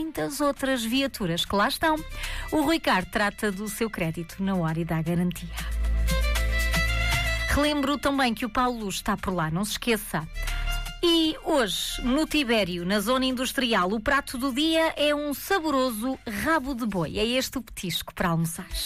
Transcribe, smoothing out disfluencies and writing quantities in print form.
muitas outras viaturas que lá estão. O Rui Card trata do seu crédito na hora e dá garantia. Relembro também que o Paulo Luz está por lá, não se esqueça. E hoje, no Tibério, na zona industrial, o prato do dia é um saboroso rabo de boi. É este o petisco para almoçar.